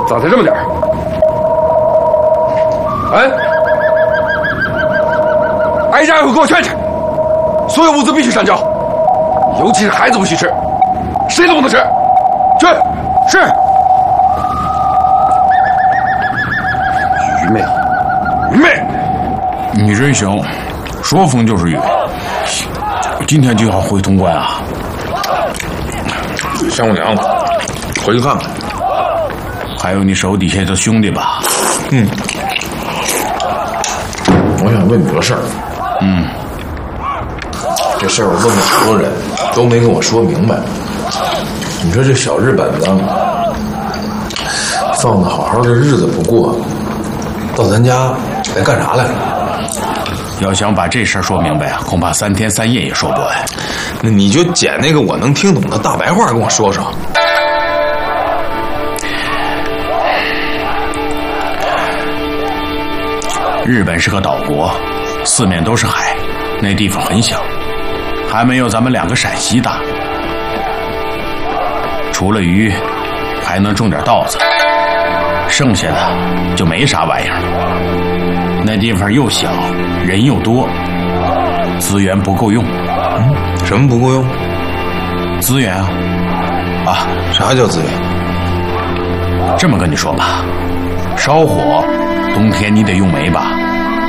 咋才这么点儿？哎，挨家挨户给我劝劝，所有物资必须上交，尤其是孩子不许吃，谁都不能吃。去，是。愚昧，愚昧！ 你真行，说风就是雨。今天就要回潼关啊？ 想我娘了，回去看看。 还有你手底下的兄弟吧？ 我想问你个事儿。这事儿我问了好多人，都没跟我说明白。你说这小日本子放着好好的日子不过，到咱家来干啥来了？ 要想把这事儿说明白啊，恐怕3天3夜也说不完。 那你就捡那个我能听懂的大白话跟我说说。 日本是个岛国，四面都是海，那地方很小，还没有咱们2个陕西大。除了鱼，还能种点稻子，剩下的就没啥玩意儿了。那地方又小，人又多，资源不够用。 什么不够用？ 资源啊！ 啥叫资源？ 这么跟你说吧，烧火，冬天你得用煤吧？